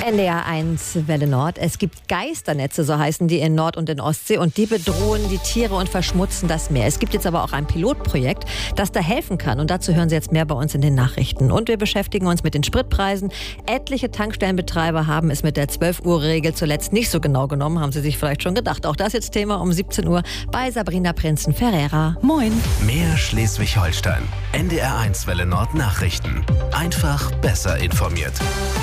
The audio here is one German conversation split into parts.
NDR 1 Welle Nord. Es gibt Geisternetze, so heißen die in Nord- und in Ostsee, und die bedrohen die Tiere und verschmutzen das Meer. Es gibt jetzt aber auch ein Pilotprojekt, das da helfen kann, und dazu hören Sie jetzt mehr bei uns in den Nachrichten. Und wir beschäftigen uns mit den Spritpreisen. Etliche Tankstellenbetreiber haben es mit der 12-Uhr-Regel zuletzt nicht so genau genommen, haben Sie sich vielleicht schon gedacht. Auch das jetzt Thema um 17 Uhr bei Sabrina Prinzen-Ferreira. Moin. Mehr Schleswig-Holstein. NDR 1 Welle Nord Nachrichten. Einfach besser informiert.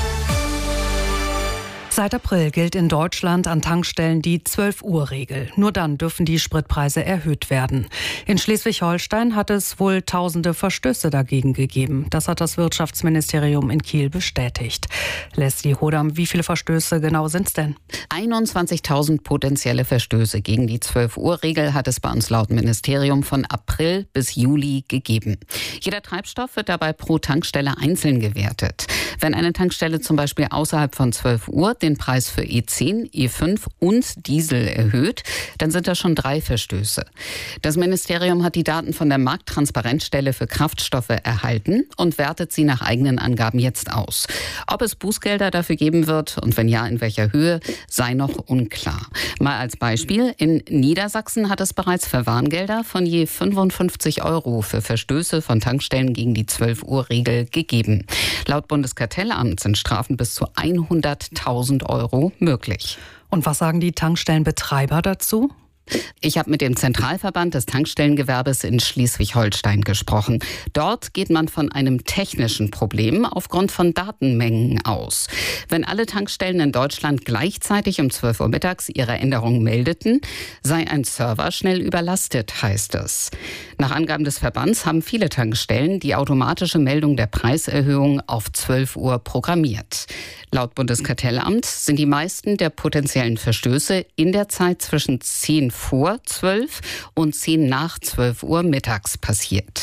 Seit April gilt in Deutschland an Tankstellen die 12-Uhr-Regel. Nur dann dürfen die Spritpreise erhöht werden. In Schleswig-Holstein hat es wohl tausende Verstöße dagegen gegeben. Das hat das Wirtschaftsministerium in Kiel bestätigt. Leslie Hodam, wie viele Verstöße genau sind es denn? 21.000 potenzielle Verstöße gegen die 12-Uhr-Regel hat es bei uns laut Ministerium von April bis Juli gegeben. Jeder Treibstoff wird dabei pro Tankstelle einzeln gewertet. Wenn eine Tankstelle zum Beispiel außerhalb von 12 Uhr den Preis für E10, E5 und Diesel erhöht, dann sind das schon 3 Verstöße. Das Ministerium hat die Daten von der Markttransparenzstelle für Kraftstoffe erhalten und wertet sie nach eigenen Angaben jetzt aus. Ob es Bußgelder dafür geben wird und wenn ja, in welcher Höhe, sei noch unklar. Mal als Beispiel, in Niedersachsen hat es bereits Verwarngelder von je 55 € für Verstöße von Tankstellen gegen die 12-Uhr-Regel gegeben. Laut Bundeskartellamt sind Strafen bis zu 100.000 € möglich. Und was sagen die Tankstellenbetreiber dazu? Ich habe mit dem Zentralverband des Tankstellengewerbes in Schleswig-Holstein gesprochen. Dort geht man von einem technischen Problem aufgrund von Datenmengen aus. Wenn alle Tankstellen in Deutschland gleichzeitig um 12 Uhr mittags ihre Änderungen meldeten, sei ein Server schnell überlastet, heißt es. Nach Angaben des Verbands haben viele Tankstellen die automatische Meldung der Preiserhöhung auf 12 Uhr programmiert. Laut Bundeskartellamt sind die meisten der potenziellen Verstöße in der Zeit zwischen 10 vor 12 und 10 nach 12 Uhr mittags passiert.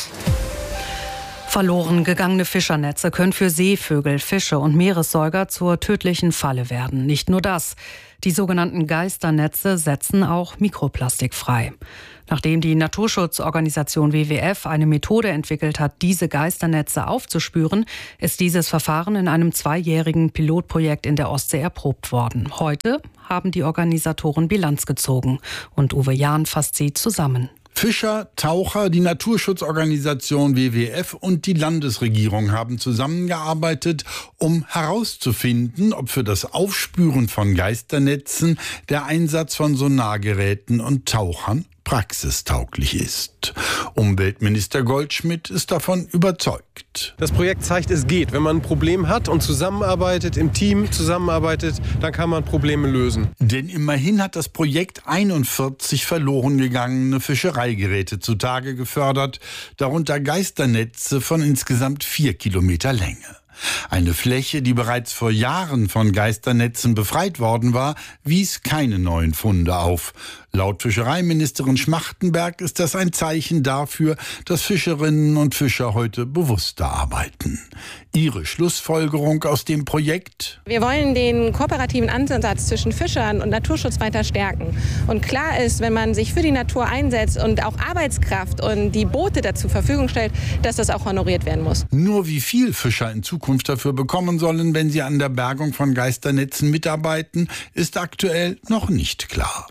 Verloren gegangene Fischernetze können für Seevögel, Fische und Meeressäuger zur tödlichen Falle werden. Nicht nur das. Die sogenannten Geisternetze setzen auch Mikroplastik frei. Nachdem die Naturschutzorganisation WWF eine Methode entwickelt hat, diese Geisternetze aufzuspüren, ist dieses Verfahren in einem 2-jährigen Pilotprojekt in der Ostsee erprobt worden. Heute haben die Organisatoren Bilanz gezogen und Uwe Jahn fasst sie zusammen. Fischer, Taucher, die Naturschutzorganisation WWF und die Landesregierung haben zusammengearbeitet, um herauszufinden, ob für das Aufspüren von Geisternetzen der Einsatz von Sonargeräten und Tauchern praxistauglich ist. Umweltminister Goldschmidt ist davon überzeugt. Das Projekt zeigt, es geht. Wenn man ein Problem hat und zusammenarbeitet, im Team zusammenarbeitet, dann kann man Probleme lösen. Denn immerhin hat das Projekt 41 verloren gegangene Fischereigeräte zutage gefördert, darunter Geisternetze von insgesamt 4 Kilometer Länge. Eine Fläche, die bereits vor Jahren von Geisternetzen befreit worden war, wies keine neuen Funde auf. Laut Fischereiministerin Schmachtenberg ist das ein Zeichen dafür, dass Fischerinnen und Fischer heute bewusster arbeiten. Ihre Schlussfolgerung aus dem Projekt? Wir wollen den kooperativen Ansatz zwischen Fischern und Naturschutz weiter stärken. Und klar ist, wenn man sich für die Natur einsetzt und auch Arbeitskraft und die Boote dazu zur Verfügung stellt, dass das auch honoriert werden muss. Nur wie viel Fischer in Zukunft dafür bekommen sollen, wenn sie an der Bergung von Geisternetzen mitarbeiten, ist aktuell noch nicht klar.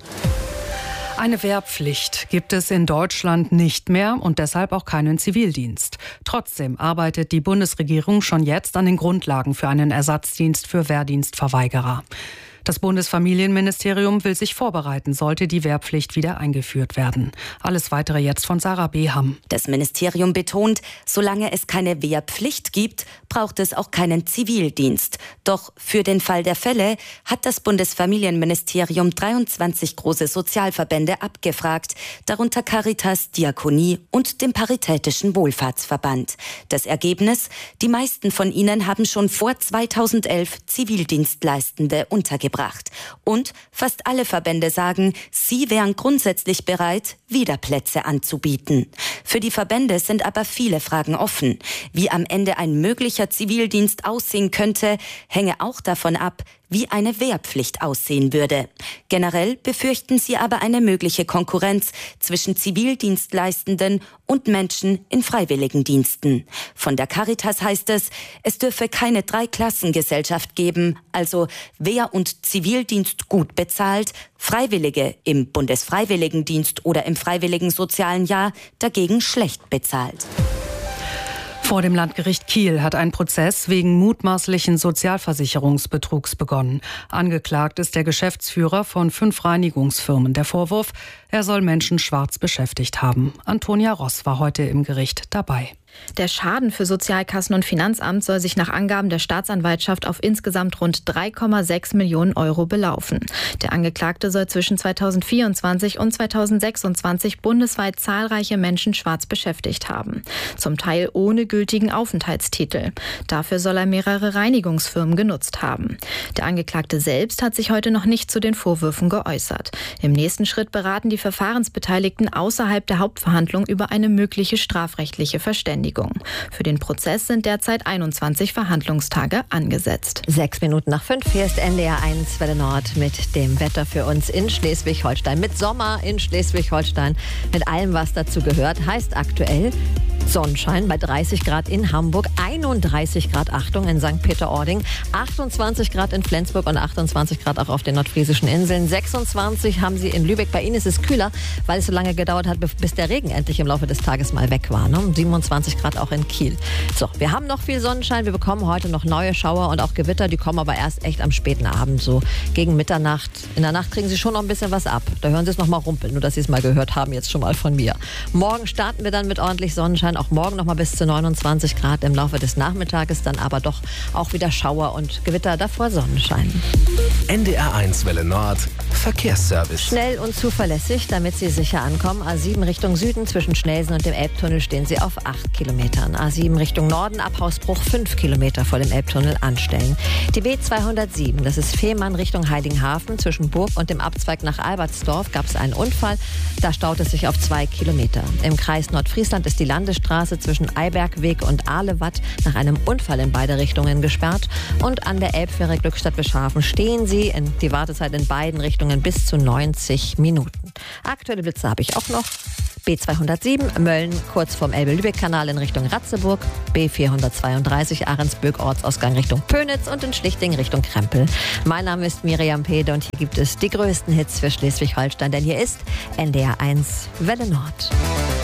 Eine Wehrpflicht gibt es in Deutschland nicht mehr und deshalb auch keinen Zivildienst. Trotzdem arbeitet die Bundesregierung schon jetzt an den Grundlagen für einen Ersatzdienst für Wehrdienstverweigerer. Das Bundesfamilienministerium will sich vorbereiten, sollte die Wehrpflicht wieder eingeführt werden. Alles Weitere jetzt von Sarah Beham. Das Ministerium betont, solange es keine Wehrpflicht gibt, braucht es auch keinen Zivildienst. Doch für den Fall der Fälle hat das Bundesfamilienministerium 23 große Sozialverbände abgefragt, darunter Caritas, Diakonie und dem Paritätischen Wohlfahrtsverband. Das Ergebnis? Die meisten von ihnen haben schon vor 2011 Zivildienstleistende untergebracht. Und fast alle Verbände sagen, sie wären grundsätzlich bereit, wieder Plätze anzubieten. Für die Verbände sind aber viele Fragen offen. Wie am Ende ein möglicher Zivildienst aussehen könnte, hänge auch davon ab, wie eine Wehrpflicht aussehen würde. Generell befürchten sie aber eine mögliche Konkurrenz zwischen Zivildienstleistenden und Menschen in Freiwilligendiensten. Von der Caritas heißt es, es dürfe keine Dreiklassengesellschaft geben, also Wehr- und Zivildienst gut bezahlt, Freiwillige im Bundesfreiwilligendienst oder im Freiwilligen Sozialen Jahr dagegen schlecht bezahlt. Vor dem Landgericht Kiel hat ein Prozess wegen mutmaßlichen Sozialversicherungsbetrugs begonnen. Angeklagt ist der Geschäftsführer von 5 Reinigungsfirmen. Der Vorwurf, er soll Menschen schwarz beschäftigt haben. Antonia Ross war heute im Gericht dabei. Der Schaden für Sozialkassen und Finanzamt soll sich nach Angaben der Staatsanwaltschaft auf insgesamt rund 3,6 Millionen Euro belaufen. Der Angeklagte soll zwischen 2024 und 2026 bundesweit zahlreiche Menschen schwarz beschäftigt haben. Zum Teil ohne gültigen Aufenthaltstitel. Dafür soll er mehrere Reinigungsfirmen genutzt haben. Der Angeklagte selbst hat sich heute noch nicht zu den Vorwürfen geäußert. Im nächsten Schritt beraten die Verfahrensbeteiligten außerhalb der Hauptverhandlung über eine mögliche strafrechtliche Verständigung. Für den Prozess sind derzeit 21 Verhandlungstage angesetzt. 5:06. Hier ist NDR 1 Welle Nord mit dem Wetter für uns in Schleswig-Holstein. Mit Sommer in Schleswig-Holstein, mit allem, was dazu gehört, heißt aktuell Sonnenschein bei 30 Grad in Hamburg, 31 Grad, Achtung, in St. Peter-Ording, 28 Grad in Flensburg und 28 Grad auch auf den nordfriesischen Inseln. 26 haben sie in Lübeck. Bei Ihnen ist es kühler, weil es so lange gedauert hat, bis der Regen endlich im Laufe des Tages mal weg war. Ne? 27 Grad auch in Kiel. So, wir haben noch viel Sonnenschein. Wir bekommen heute noch neue Schauer und auch Gewitter. Die kommen aber erst echt am späten Abend, so gegen Mitternacht. In der Nacht kriegen Sie schon noch ein bisschen was ab. Da hören Sie es noch mal rumpeln, nur dass Sie es mal gehört haben, jetzt schon mal von mir. Morgen starten wir dann mit ordentlich Sonnenschein. Auch morgen noch mal bis zu 29 Grad im Laufe des Nachmittages. Dann aber doch auch wieder Schauer und Gewitter, davor Sonnenschein. NDR 1 Welle Nord Verkehrsservice. Schnell und zuverlässig, damit Sie sicher ankommen. A7 Richtung Süden zwischen Schnelsen und dem Elbtunnel stehen Sie auf 8 Kilometern. A7 Richtung Norden ab Hausbruch 5 Kilometer vor dem Elbtunnel anstellen. Die B207, das ist Fehmarn Richtung Heiligenhafen. Zwischen Burg und dem Abzweig nach Albertsdorf gab es einen Unfall. Da staut es sich auf 2 Kilometer. Im Kreis Nordfriesland ist die Landesstraße zwischen Eibergweg und Ahlewatt nach einem Unfall in beide Richtungen gesperrt. Und an der Elbfähre Glückstadt-Bischhafen stehen Sie in die Wartezeit in beiden Richtungen bis zu 90 Minuten. Aktuelle Blitze habe ich auch noch. B207 Mölln kurz vorm Elbe-Lübeck-Kanal in Richtung Ratzeburg, B432 Ahrensböck Ortsausgang Richtung Pönitz und in Schlichting Richtung Krempel. Mein Name ist Miriam Pede und hier gibt es die größten Hits für Schleswig-Holstein, denn hier ist NDR 1 Welle Nord.